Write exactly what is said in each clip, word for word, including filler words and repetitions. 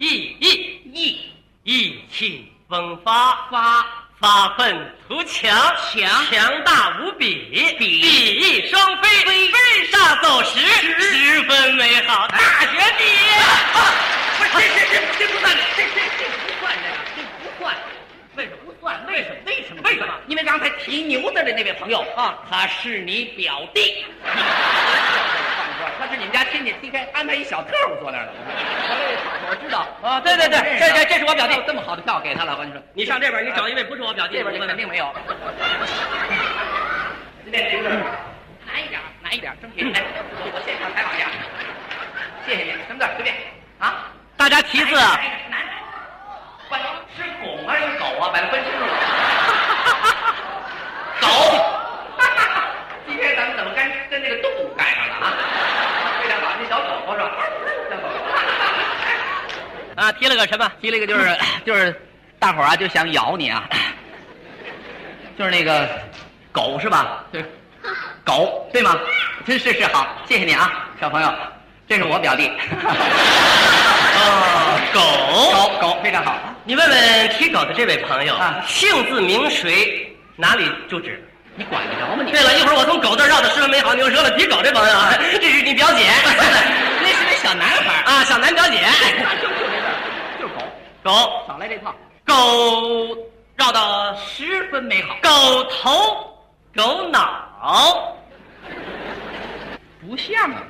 意义意意气风发， 发发愤图强， 强强大无比， 比比翼双飞， 飞飞沙走石，十分美好。大学毕业， 不是这这这这不算，这这这不算这个，这不算。为什么不算？为什么？为什么？ 为什么？ 因为刚才提牛字的那位朋友啊，他是你表弟。他是你们家亲戚，应该安排一小特务坐那儿了。我这大伙儿知道啊，对对对，这这这是我表弟。 这么好的票给他了，我跟你说， 你上这边，你找一位不是我表弟， 这边肯定没有。练这个，拿一点，拿一点，争取来，我我现场采访一下。谢谢你，什么字？随便啊。 大家题字啊， 难。关是拱还是狗啊？把它分清楚了。狗。今天咱们怎么跟跟那个动物干上了啊？非常好，那小狗狗是吧？小狗狗。 啊，提了个什么？ 提了一个就是就是大伙儿啊就想咬你啊，就是那个狗是吧？对，狗对吗？是是是，好，谢谢你啊，小朋友，这是我表弟。 哦，狗狗狗非常好。 你问问提狗的这位朋友啊， 姓字名谁，哪里住址？ 你管得着吗你？ 对了，一会儿我从狗字绕到十分美好牛舌了。提狗这朋友啊，这是你表姐， 那是那小男孩啊，小男表姐。 就就这字，就是狗狗少来这套， 狗绕到十分美好。 狗头狗脑， 不像啊，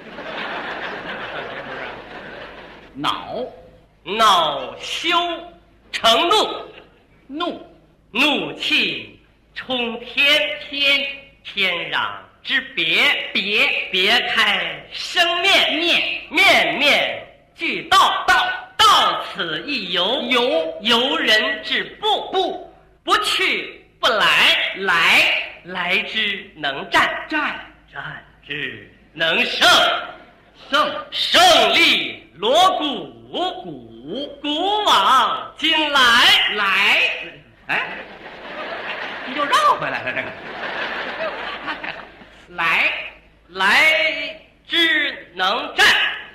恼恼羞成怒， 怒怒气冲天， 天天壤之别， 别别开生面， 面面面俱到，到到此一游， 游游人之步， 不不去不来，来来之能战， 战战之能胜， 胜胜利锣鼓，鼓鼓往今来， 来，哎，你就绕回来了这个，那太好，来来之能战，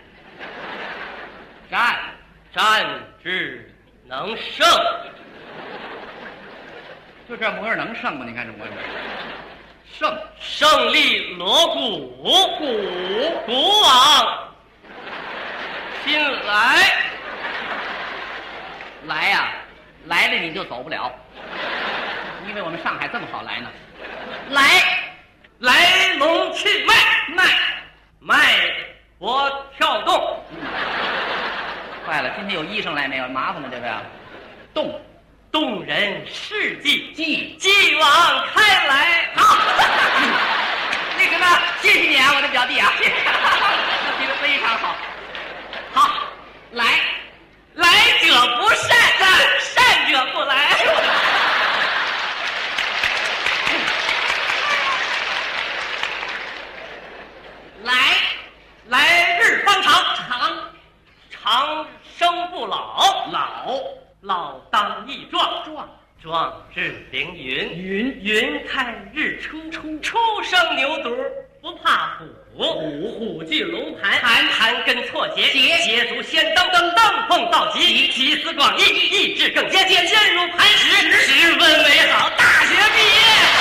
战战之能胜， 就这模样能胜吗？你看这模样，胜胜利锣鼓，鼓鼓往今来， 来呀、来了你就走不了，因为我们上海这么好来呢，来来龙去脉，脉脉搏跳动， 坏了，今天有医生来没有？麻烦了这个呀，动动人事迹， 记继往开来。 好，那什么，谢谢你啊，我的表弟啊，谢谢，提的非常好。好，来， 来者不善，善者不来。 来， 来日方长， 长长生不老， 老老当益壮， 壮壮志凌云， 云云开日出，出初生牛犊不怕虎，虎虎踞龙盘，盘盘根错节，节节足先登，登登碰到极，集思广益，意志更坚，坚坚如磐石，十分美好。大学毕业。